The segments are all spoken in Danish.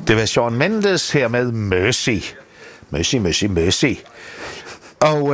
Det var Shawn Mendes her med Mercy. Mercy. Og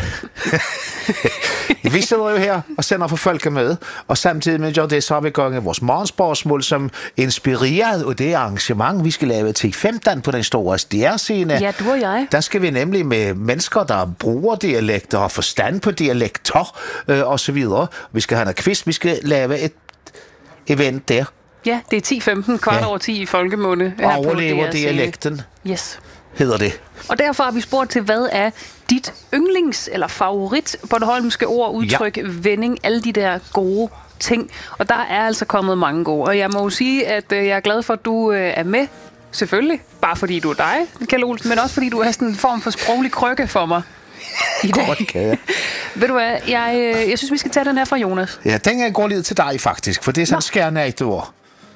vi sidder jo her og sender for folk med, og samtidig med det, så har vi gang i vores morgenspørgsmål, som inspireret af det arrangement, vi skal lave til 15 på den store SDR-scene. Ja, du og jeg. Der skal vi nemlig med mennesker, der bruger dialekter og forstand på dialekter og så videre. Vi skal have noget quiz, vi skal lave et event der. Ja, det er 10-15, kvart over 10 i folkemunde. Overlever dialekten. Yes. Hedder det. Og derfor har vi spurgt til, hvad er dit yndlings- eller favorit bornholmske ord, udtryk, vending, alle de der gode ting. Og der er altså kommet mange gode. Og jeg må jo sige, at jeg er glad for, at du er med. Selvfølgelig. Bare fordi du er dig, Kjeld Olsen, men også fordi du er sådan en form for sproglig krykke for mig i dag. Okay. Ved du hvad, jeg synes, vi skal tage den her fra Jonas. Ja, den går lidt til dig faktisk, for det er sådan skærnægte ord.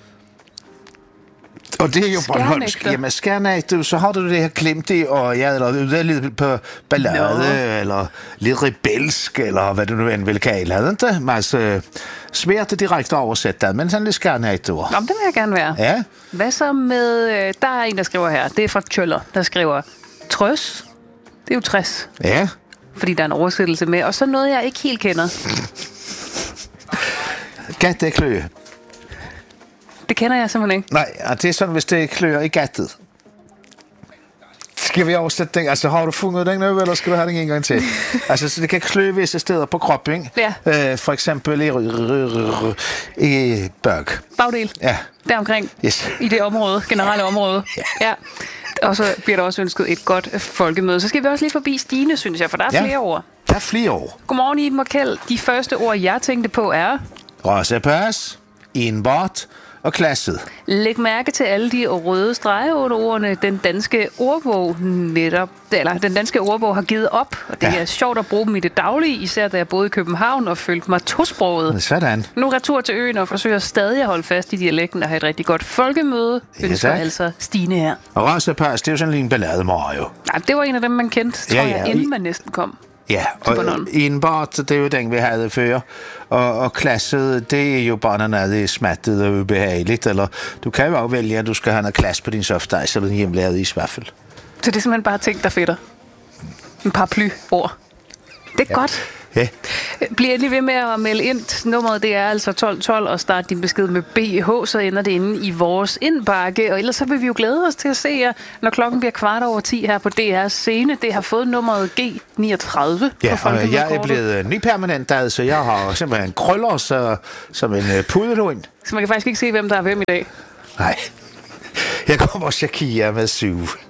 Og det er jo bornholmsk. Jamen, skærnægte, så har du det her klemt i, og ja, eller det er lidt på ballade, eller lidt rebelsk, eller hvad du nu end vil kalde det, ikke? Altså, svært det direkte oversætte, men sådan lidt skærnægte ord. Nå, det vil jeg gerne være. Ja. Hvad så med, der er en, der skriver her, det er fra Tjøller, der skriver, trøs, det er jo 60. Ja. Fordi der er en oversættelse med, og så noget, jeg ikke helt kender. Gat, klø. Det kender jeg simpelthen ikke. Nej, og det er sådan, hvis det klør i gattet. Skal vi oversætte den? Altså, har du fundet den nu, eller skal du have den en gang til? Altså, så det kan klø visse steder på kroppen. Ja. For eksempel i bøg. Bagdel. Ja. Deromkring. Yes. I det område, generelle område. Ja. Og så bliver der også ønsket et godt folkemøde. Så skal vi også lige forbi Stine, synes jeg, for der er flere ord. Der er flere ord. Godmorgen, Iben og Kjeld. De første ord, jeg tænkte på er... Rossepas, indbart og klasset. Læg mærke til alle de røde streger under ordene. Den danske ordbog den danske ordbog har givet op, og det er sjovt at bruge dem i det daglige, især da jeg boede i København og følte mig tosproget. Sådan. Nu retur til øen og forsøger stadig at holde fast i dialekten og have et rigtig godt folkemøde. Ønsker altså Stine her. Og Rossepas, det er jo sådan lige en ballademor jo. Nej, det var en af dem, man kendte, tror jeg, inden man næsten kom. Ja, og indbart, det er jo den, vi havde før. Og klasset, det er jo bare noget smattet og ubehageligt. Eller du kan jo også vælge, at du skal have noget klasse på din softice eller en hjemmelavet isvaffel. Så det er simpelthen bare ting, der fedter. En paraply-ord. Det er godt. Ja. Bliv endelig ved med at melde ind. Nummeret det er altså 1212, og start din besked med BH, så ender det inde i vores indbakke. Og ellers så vil vi jo glæde os til at se jer, når klokken bliver 10:15 her på DR's scene. Det har fået nummeret G39. Ja, og jeg er blevet nypermanent, så jeg har simpelthen krøller som en pudelhund. Så man kan faktisk ikke se, hvem der er hvem i dag. Nej. Jeg kommer Shakira med 7.